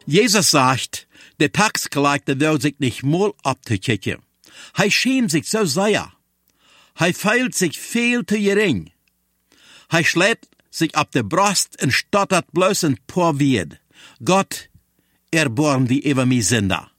Jesus sagt, der Taxgelehrte will sich nicht mal abzukicken. Hij schämt sich so sehr. Hij feilt sich viel zu gering. Hij schlägt sich ab der Brust und stottert bloß ein paar Wort. Gott, erbarm die über mich Sünder.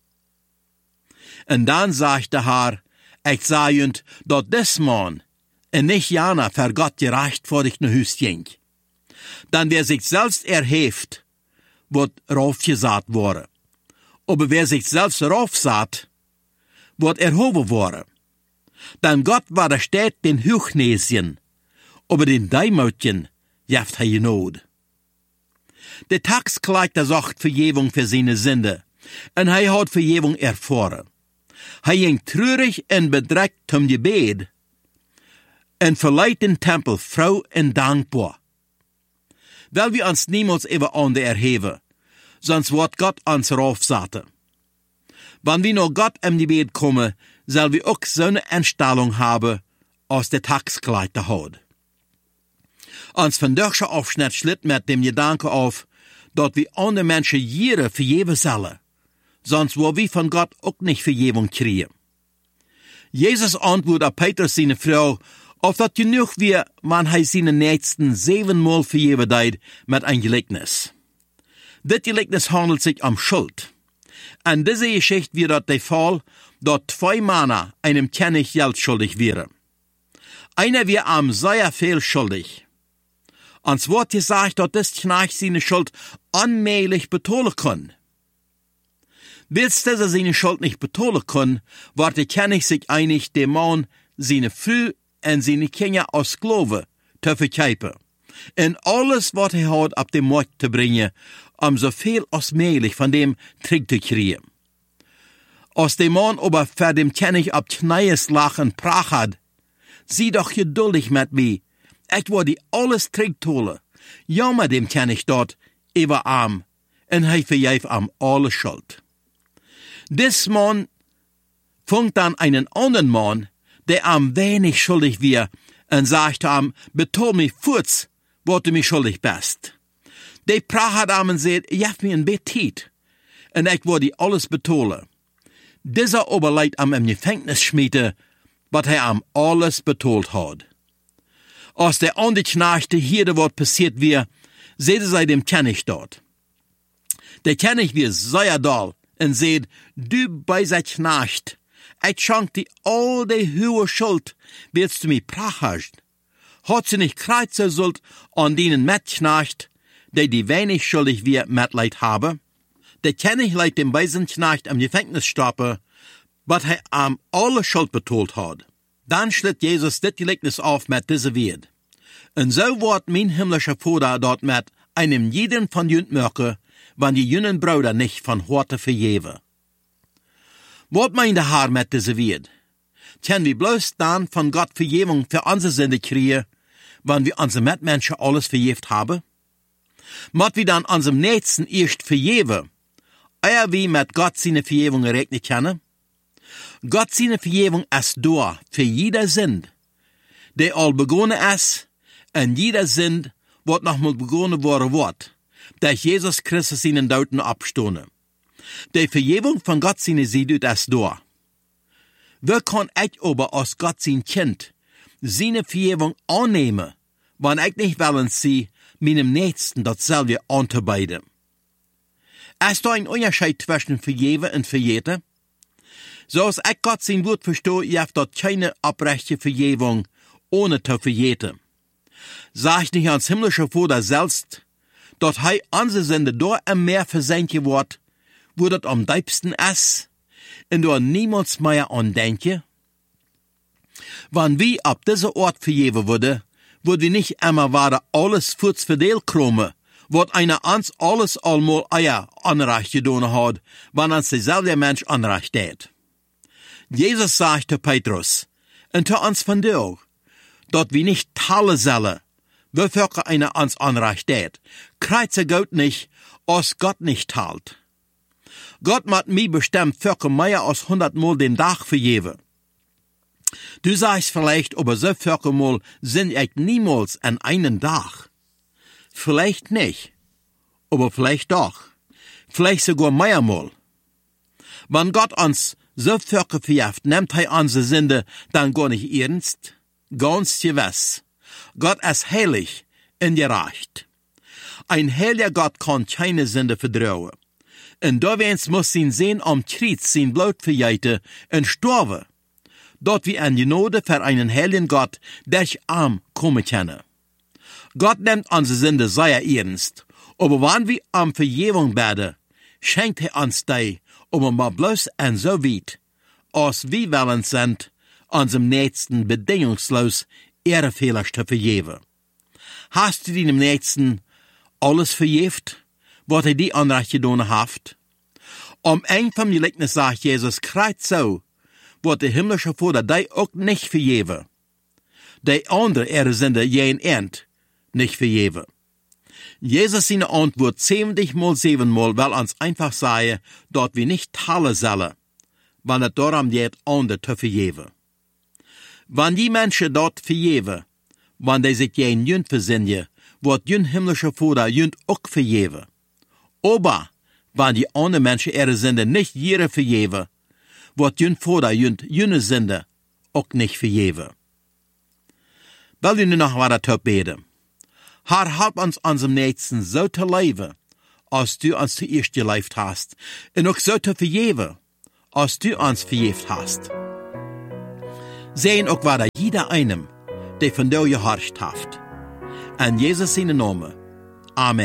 Und dann sagt der Herr, ich sage euch, dass des Mann und nicht jana für Gott gerecht vor dich ne Hüst ging. Dann wer sich selbst erhebt, wird raufgesagt worden. Aber wer sich selbst raufsagt, wird erhoben worden. Dann Gott war der Stadt den Hochnäschen, aber den Deimutchen jaft hij Not. Der Taxkleiter sagt Vergebung für seine Sünde, und hij hat Vergebung erfahren. Hij ging traurig und bedreckt zum Gebet, und verleiht den Tempel froh und dankbar. Weil wir uns niemals über andere erheben, sonst wird Gott uns raufsaten. Wenn wir nur Gott im Gebet kommen, soll wir auch so eine Einstellung haben, als der Taxkleiter hat. Uns von deutscher Aufschnitt schlitt mit dem Gedanke auf, dass wir andere Menschen jeder vergeben sollen, sonst wo wir von Gott auch nicht Vergebung kriegen. Jesus antwortet auf Petrus seine Frau, auf dat genug wir, wann hij seine Nächsten 7-mal vergeben deed mit ein Gleichnis. Dit Gleichnis handelt sich um Schuld. An diese Geschichte wird dort der Fall, dass 2 Männer einem König Geld schuldig wären. Einer wäre am sehr viel schuldig. Ans Wort gesagt, dass das Knecht seine Schuld allmählich betalen kann. Willst du seine Schuld nicht betalen kann, wird der König sich einig, dem Mann seine Frau und seine Kinder aus Glaube zu verkaufen. Und alles, was er hat, auf den Markt zu bringen, so viel als möglich von dem Trick zu kriegen. Als der Mann aber für den König ab Knies lachen prach hat, sieh doch geduldig mit mir, ich würde alles tricktolen, jammer dem König dort über arm, und er vergäf am alle Schuld. Des Mann funkt dann einen anderen Mann, der am wenig schuldig wir, und sagt am, betal mich furz, wo du mich schuldig bist. Der prach am und sagt, jef mir ein Betit, und ich würde alles betalen. Dieser Oberleit am im Gefängnis schmiede, was er am alles betalt hat. Als der andere Knechte hier was passiert wir, seht sei dem König dort. Der König wir sehr doll und seht, du bei sein Knecht, ich schank dir all die hohe Schuld, willst du mich prachast. Hat sie nicht kreuzen sollt an denen Mitknecht, die wenig schuldig wir Mitleid haben? Der König leiht dem weisen Knecht am Gefängnis stoppen, was er am alle Schuld betalt hat. Dann schlitt Jesus das Gleichnis auf mit dieser Wort. Und so wird mein himmlischer Vater dort mit einem jeden von jünt möge, wenn die jünnen Brüder nicht von Horte vergeben. Was meint der Herr mit dieser Wort? Können wir bloß dann von Gott Vergebung für unsere Sünde kriegen, wenn wir unsere Mitmenschen alles vergeben haben? Muss wir dann unserem Nächsten erst vergeben, ehe wir mit Gott seine Vergebung rechnen können? Gott seine Vergebung ist da für jeder Sünd, der all begonnen ist, und jeder Sünd, was nochmal begonnen worden wird, durch Jesus Christus seinen Toten abstoßen. Die Vergebung von Gott seine Seite ist da. Wer kann ich aber als Gott sein Kind seine Vergebung annehmen, wenn ich nicht wollen sie, meinem Nächsten dasselbe anzubieten? Ist da ein Unterschied zwischen Vergeben und Vergeten? So als ich Gott sein Wort verstehe, gibt dort keine abrechte Vergebung, ohne zu vergeten. Sagt nicht ans himmlische Vater selbst, dass er unsere Sünde da im Meer versenken wird, wo das am deibsten ist, und da niemals mehr andenken? Wenn wir ab dieser Ort vergeben würde wir nicht immer weiter alles kurz verdelt kommen, wird einer uns alles allmal eier Anrecht getan hat, wenn uns derselbe Mensch Anrecht hat. Jesus sagt zu Petrus, und zu uns von dir, dass wir nicht teilen sollen, wofür einer uns Anrecht hat. Kreuze Gott nicht, als Gott nicht teilt. Gott hat mir bestimmt für mehr als 100-mal den Tag vergeben. Du sagst vielleicht, aber so viel sind ich niemals an einen Tag. Vielleicht nicht, aber vielleicht doch. Vielleicht sogar mehrmal. Wenn Gott uns so vergift, nimmt unsere Sünde dann gar nicht ernst? Ganz gewiss. Gott ist heilig und gerecht. Ein heiliger Gott kann keine Sünde verdrücken. Und daweens muss sein am Kreuz sein Blut verjeiten und sterben, dort wir an Genade für einen heiligen Gott durch arm kommen können. Gott nimmt unsere Sünde sehr ernst, aber wenn wir Vergebung beten, schenkt uns die, mal bloß und so weit, als wir wollen sind, unserem Nächsten bedingungslos ihre Fehler zu vergeben. Hast du deinem Nächsten alles vergebt, was die Anrecht getan hat? Ein vom Gleichnis sagt Jesus, kreuz so, was der himmlische Vater die auch nicht vergeben. Die andere ihre Sünde jeden End nicht vergeben. Jesus seine Antwort 70 mal 7 mal will uns einfach sagen, dort wir nicht teilen sollen, wenn es darum geht, andere zu vergeben. Wenn die Menschen dort vergeben, wenn die sich jeden jünd versinnen, wird jün himmlische Vater jünd auch vergeben. Aber, wenn die anderen Menschen ihre Sünde nicht jeder vergeben, wird jün Vater jüne Sünde auch nicht vergeben. Will du nur noch weiter beten? Herr, help uns unserem Nächsten so zu leben, als du uns zuerst gelebt hast, und auch so zu vergeben, als du uns vergeben hast. Sehen auch weiter jeder einem, der von dir gehorcht hat. In Jesus seinen Namen. Amen.